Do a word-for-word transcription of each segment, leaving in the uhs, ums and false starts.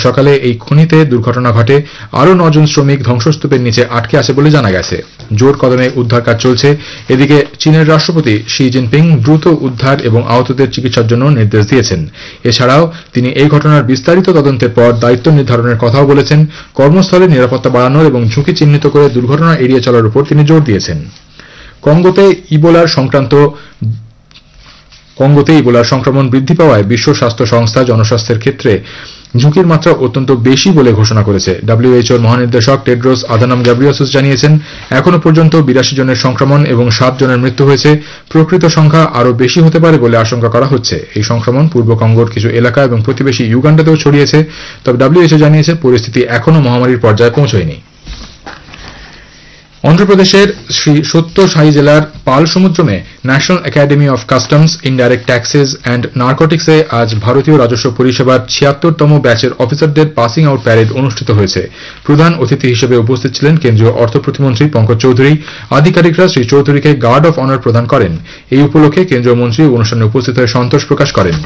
সকালে এই খনিতে দুর্ঘটনা ঘটে। আরও নজন শ্রমিক ধ্বংসস্তূপের নিচে আটকে আছে বলে জানা গেছে। জোর কদমে উদ্ধার কাজ চলছে। এদিকে চীনের রাষ্ট্রপতি শি জিনপিং দ্রুত উদ্ধার এবং আহতদের চিকিৎসার জন্য নির্দেশ দিয়েছেন। এছাড়াও তিনি এই ঘটনার বিস্তারিত তদন্তের পর দায়িত্ব নির্ধারণের কথাও বলেছেন। কর্মস্থলে নিরাপত্তা বাড়ানোর এবং ঝুঁকি চিহ্নিত করে দুর্ঘটনা এড়িয়ে চলার উপর তিনি জোর দিয়েছেন। কঙ্গোতে ইবোলার সংক্রান্ত কঙ্গোতে ইবোলার সংক্রমণ বৃদ্ধি পাওয়ায় বিশ্ব স্বাস্থ্য সংস্থা জনস্বাস্থ্যের ক্ষেত্রে ঝুঁকির মাত্রা অত্যন্ত বেশি বলে ঘোষণা করেছে। ডব্লিউএইচওর মহানির্দেশক টেড্রোস আধানম গ্যাব্রিয়েসাস জানিয়েছেন, এখনো পর্যন্ত বিরাশি জনের সংক্রমণ এবং সাত জনের মৃত্যু হয়েছে। প্রকৃত সংখ্যা আরও বেশি হতে পারে বলে আশঙ্কা করা হচ্ছে। এই সংক্রমণ পূর্ব কঙ্গোর কিছু এলাকা এবং প্রতিবেশী ইউগান্ডাতেও ছড়িয়েছে। তবে ডব্লিউএইচও জানিয়েছে পরিস্থিতি এখনো মহামারীর পর্যায়ে পৌঁছয়নি। অন্ধ্রপ্রদেশের শ্রী সত্য সাই জেলার পাল সমুদ্রমে national academy of customs indirect taxes and নার্কোটিক্সে আজ ভারতীয় রাজস্ব পরিষেবার ছিয়াত্তরতম ব্যাচের অফিসারদের পাসিং আউট প্যারেড অনুষ্ঠিত হয়েছে। প্রধান অতিথি হিসেবে উপস্থিত ছিলেন কেন্দ্রীয় অর্থ প্রতিমন্ত্রী পঙ্কজ চৌধুরী। আধিকারিকরা শ্রী চৌধুরীকে গার্ড অফ অনার প্রদান করেন। এই উপলক্ষে কেন্দ্রীয় মন্ত্রী অনুষ্ঠানে উপস্থিত হয়ে সন্তোষ প্রকাশ করেন।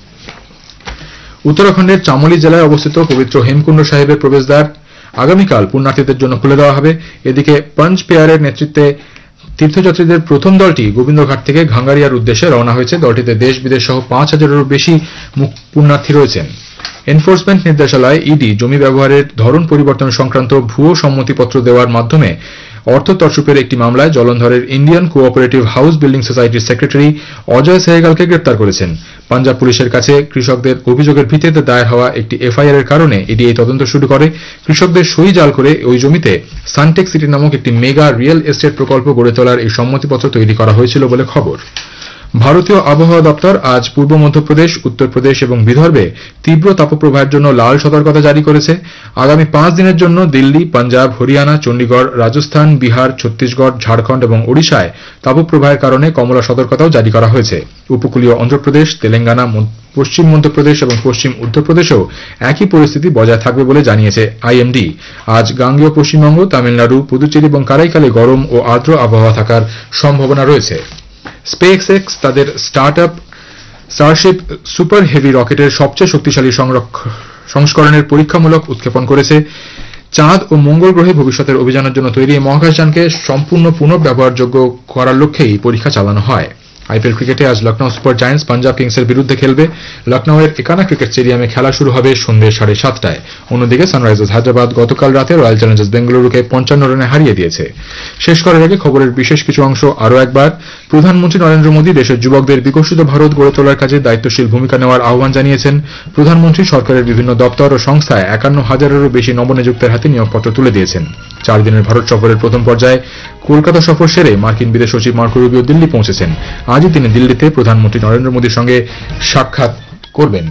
উত্তরাখণ্ডের চামোলি জেলায় অবস্থিত পবিত্র হেমকুণ্ড সাহেবের প্রবেশদ্বার আগামীকাল পুণ্যার্থীদের জন্য খুলে দেওয়া হবে। এদিকে পঞ্চ পেয়ারের নেতৃত্বে তীর্থযাত্রীদের প্রথম দলটি গোবিন্দঘাট থেকে ঘাঙ্গারিয়ার উদ্দেশ্যে রওনা হয়েছে। দলটিতে দেশ বিদেশ সহ পাঁচ হাজারেরও বেশি পুণ্যার্থী রয়েছেন। এনফোর্সমেন্ট নির্দেশালয় ইডি জমি ব্যবহারের ধরন পরিবর্তন সংক্রান্ত ভুয়ো সম্মতিপত্র দেওয়ার মাধ্যমে অর্থ তরসুপের একটি মামলায় জলন্ধরের ইন্ডিয়ান কোঅপারেটিভ হাউস বিল্ডিং সোসাইটির সেক্রেটারি অজয় সেহগালকে গ্রেপ্তার করেছেন। পাঞ্জাব পুলিশের কাছে কৃষকদের অভিযোগের ভিত্তিতে দায়ের হওয়া একটি এফআইআর এর কারণে ইডি এই তদন্ত শুরু করে। কৃষকদের সই জাল করে ওই জমিতে সানটেক সিটি নামক একটি মেগা রিয়েল এস্টেট প্রকল্প গড়ে তোলার এই সম্মতিপত্র তৈরি করা হয়েছিল বলে খবর। ভারতীয় আবহাওয়া দপ্তর আজ পূর্ব মধ্যপ্রদেশ, উত্তরপ্রদেশ এবং বিদর্ভে তীব্র তাপপ্রবাহের জন্য লাল সতর্কতা জারি করেছে। আগামী পাঁচ দিনের জন্য দিল্লি, পাঞ্জাব, হরিয়ানা, চণ্ডীগড়, রাজস্থান, বিহার, ছত্তিশগড়, ঝাড়খণ্ড এবং ওড়িশায় তাপপ্রবাহের কারণে কমলা সতর্কতাও জারি করা হয়েছে। উপকূলীয় অন্ধ্রপ্রদেশ, তেলেঙ্গানা, পশ্চিম মধ্যপ্রদেশ এবং পশ্চিম উত্তরপ্রদেশেও একই পরিস্থিতি বজায় থাকবে বলে জানিয়েছে আইএমডি। আজ গাঙ্গেয় পশ্চিমবঙ্গ, তামিলনাড়ু, পুদুচেরি এবং কারাইকালে গরম ও আর্দ্র আবহাওয়া থাকার সম্ভাবনা রয়েছে। স্পেসএক্স তাদের start up Starship super heavy রকেটের সবচেয়ে শক্তিশালী সংস্করণের পরীক্ষামূলক উৎক্ষেপণ করেছে। চাঁদ ও মঙ্গল গ্রহে ভবিষ্যতের অভিযানের জন্য তৈরি মহাকাশযানকে সম্পূর্ণ পুনঃব্যবহারযোগ্য করার লক্ষ্যেই পরীক্ষা চালানো হয়। আইপিএল ক্রিকেটে আজ লখনৌ সুপার জায়ান্টস পাঞ্জাব কিংসের বিরুদ্ধে খেলবে। লখনৌয়ের একানা ক্রিকেট স্টেডিয়ামে খেলা শুরু হবে সন্ধ্যে সাড়ে সাতটায়। অন্যদিকে সানরাইজার্স হায়দ্রাবাদ গতকাল রাতে রয়্যাল চ্যালেঞ্জার্স বেঙ্গালুরুকে পঞ্চান্ন রানে হারিয়ে দিয়েছে। শেষ করার আগে খবরের বিশেষ কিছু অংশ আরও একবার। প্রধানমন্ত্রী নরেন্দ্র মোদী দেশের যুবকদের বিকশিত ভারত গড়ে তোলার কাজে দায়িত্বশীল ভূমিকা নেওয়ার আহ্বান জানিয়েছেন। প্রধানমন্ত্রী সরকারের বিভিন্ন দপ্তর ও সংস্থায় একান্ন হাজারেরও বেশি নবনিযুক্তের হাতে নিয়োগপত্র তুলে দিয়েছেন। চার দিনের ভারত সফরের প্রথম পর্যায়ে কলকাতা সফর সেরে মার্কিন বিদেশ সচিব মার্কো রুবিও দিল্লি পৌঁছেছেন। আজই তিনি দিল্লিতে প্রধানমন্ত্রী নরেন্দ্র মোদীর সঙ্গে সাক্ষাৎ করবেন।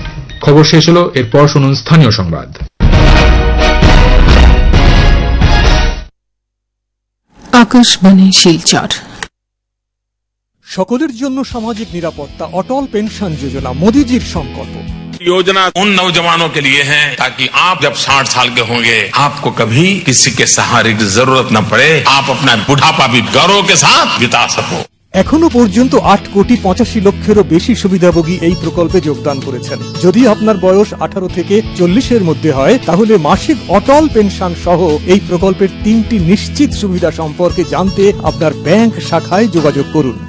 খবর শেষ হল। এরপর শুনুন স্থানীয় সংবাদ। আকাশবাণী শিলচর। সকলের জন্য সামাজিক নিরাপত্তা অটল পেনশন যোজনা মোদিজির সংকল্প। योजना उन नौजवानों के लिए है ताकि आप जब साठ साल के होंगे आपको कभी किसी के सहारे की जरूरत न पड़े, आप अपना बुढ़ापा भी गौरव के साथ बिता सको। এখনো পর্যন্ত আট কোটি পঁচাশি লক্ষেরও বেশি সুবিধাভোগী এই প্রকল্পে যোগদান করেছেন। যদি আপনার বয়স আঠারো থেকে চল্লিশের মধ্যে হয় তাহলে মাসিক অটল পেনশন সহ এই প্রকল্পের তিনটি নিশ্চিত সুবিধা সম্পর্কে জানতে আপনার ব্যাংক শাখায় যোগাযোগ করুন।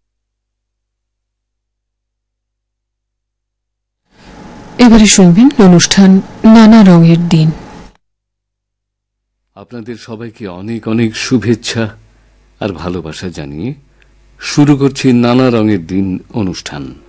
এবারে শুনবেন অনুষ্ঠান নানা রঙের দিন। আপনাদের সবাইকে অনেক অনেক শুভেচ্ছা আর ভালোবাসা জানিয়ে শুরু করছি নানা রঙের দিন অনুষ্ঠান।